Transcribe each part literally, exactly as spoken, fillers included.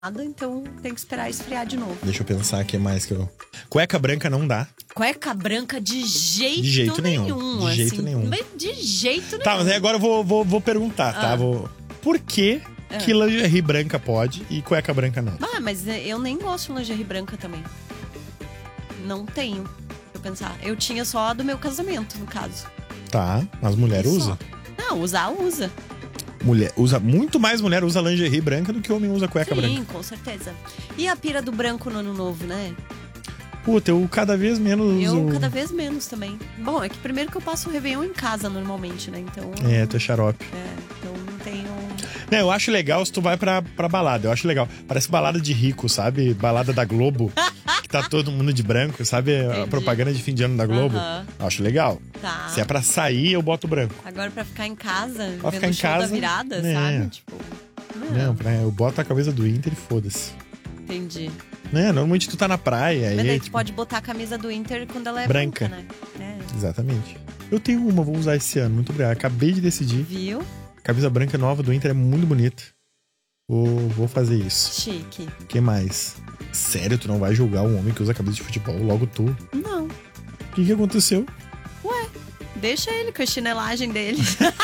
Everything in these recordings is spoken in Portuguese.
Então tem que esperar esfriar de novo. Deixa eu pensar o que mais que eu... Cueca branca não dá. Cueca branca de jeito, De jeito nenhum. nenhum. De assim, jeito nenhum. De jeito nenhum. Tá, mas aí agora eu vou, vou, vou perguntar, Ah. tá? Vou... Por que Ah. que lingerie branca pode e cueca branca não? Ah, mas eu nem gosto de lingerie branca também. Não tenho. Deixa eu pensar. Eu tinha só a do meu casamento, no caso. Tá, mas mulher Só. usa? Não, usar, usa. Mulher usa, muito mais mulher usa lingerie branca do que homem usa cueca Sim, branca. com certeza. E a pira do branco no ano novo, né? Puta, eu cada vez menos Eu uso... cada vez menos também. Bom, é que primeiro que eu passo o Réveillon em casa normalmente, né? Então. É, tu é xarope. É, então não tenho. Não, eu acho legal se tu vai pra, pra balada. Eu acho legal. Parece balada de rico, sabe? Balada da Globo. Que tá todo mundo de branco, sabe? A Entendi. propaganda de fim de ano da Globo. Aham. Eu acho legal. Tá. Se é pra sair, eu boto branco. Agora pra ficar em casa, Pra vendo ficar em o show casa, da virada, né? sabe? Tipo. Não, pra, eu boto a camisa do Inter e foda-se. Entendi. Né? Normalmente tu tá na praia. Mas aí, daí tu tipo, pode botar a camisa do Inter quando ela é Branca. branca, né? É. Exatamente. Eu tenho uma, vou usar esse ano. Muito obrigado. Acabei de decidir. Viu? Camisa branca nova do Inter é muito bonita. Vou, vou fazer isso. Chique. O que mais? Sério, tu não vai julgar um homem que usa camisa de futebol? Logo tu. Não. O que, que aconteceu? Ué, deixa ele com a chinelagem dele.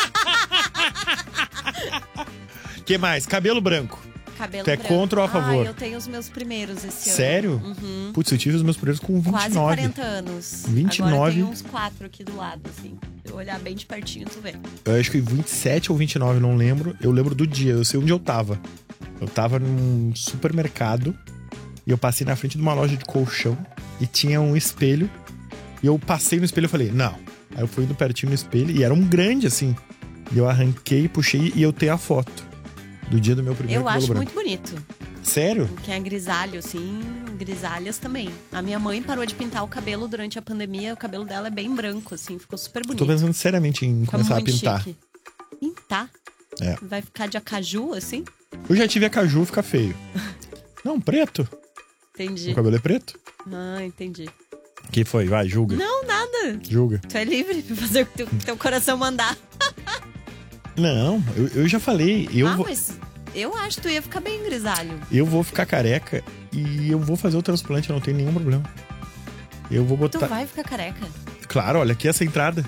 O que mais? Cabelo branco. Cabelo Tu é branco. contra ou a favor? Ah, eu tenho os meus primeiros esse Sério? ano. Uhum. Putz, eu tive os meus primeiros com vinte e nove. Quase quarenta anos. vinte e Agora nove. tem uns quatro aqui do lado, assim. Se eu olhar bem de pertinho, tu vê. Eu acho que vinte e sete ou vinte e nove, não lembro. Eu lembro do dia, eu sei onde eu tava. Eu tava num supermercado e eu passei na frente de uma loja de colchão e tinha um espelho. E eu passei no espelho e falei, não. Aí eu fui indo pertinho no espelho e era um grande, assim. E eu arranquei, puxei e eu tenho a foto do dia do meu primeiro Eu cabelo acho branco. muito bonito. Sério? Quem é grisalho, assim, grisalhas também. A minha mãe parou de pintar o cabelo durante a pandemia. O cabelo dela é bem branco, assim, ficou super bonito. Tô pensando seriamente em Fica começar a muito pintar. chique. Pintar? É. Vai ficar de acaju, assim? Eu já tive a caju, fica feio. Não, preto. Entendi. O cabelo é preto. Ah, entendi. Que foi? Vai, julga. Não, nada. Julga. Tu é livre pra fazer o que teu, teu coração mandar. Não, eu, eu já falei. Eu, ah, vou, mas eu acho que tu ia ficar bem grisalho. eu vou ficar careca e eu vou fazer o transplante, não tem nenhum problema. Eu vou Tu botar. vai ficar careca. Claro, olha aqui essa entrada.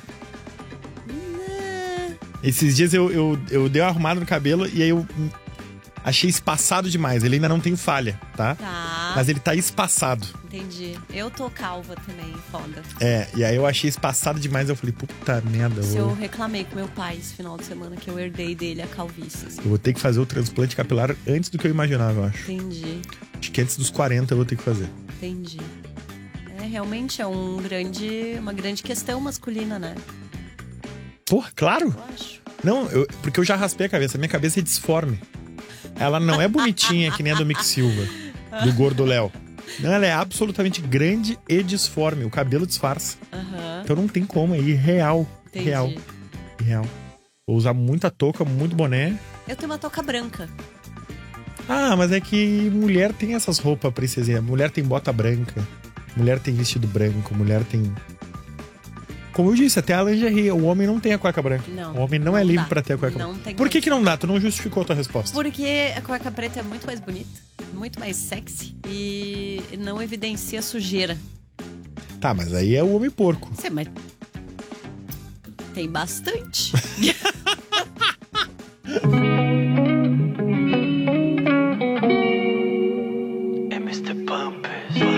Né? Esses dias eu, eu, eu dei uma arrumada no cabelo e aí eu achei espaçado demais. Ele ainda não tem falha, tá? Tá. Mas ele tá espaçado. Entendi. Eu tô calva também, foda. É, e aí eu achei espaçado demais. Eu falei, puta merda. Se Eu, eu reclamei com meu pai esse final de semana que eu herdei dele a calvície. assim. eu vou ter que fazer o transplante capilar antes do que eu imaginava, eu acho. Entendi, Acho que antes dos quarenta eu vou ter que fazer. entendi. É, realmente é um grande, uma grande questão masculina, né? Porra, claro. Eu acho. Não, eu- porque eu já raspei a cabeça. Minha cabeça é disforme. Ela não é bonitinha que nem a do Mick Silva, do Gordo Léo. Não, ela é absolutamente grande e disforme. O cabelo disfarça. Aham, Então não tem como, é irreal. entendi. Real. Irreal. Vou usar muita touca, muito boné. Eu tenho uma touca branca. Ah, mas é que mulher tem essas roupas, princesinha. Mulher tem bota branca. Mulher tem vestido branco. Mulher tem... Como eu disse, até a lingerie. O homem não tem a cueca branca. Não, O homem não, não é livre dá. pra ter a cueca Não branca. tem Por que como. que não dá? Tu não justificou a tua resposta. Porque a cueca preta é muito mais bonita, muito mais sexy e não evidencia sujeira. Tá, mas aí é o homem porco. Você, mas tem bastante.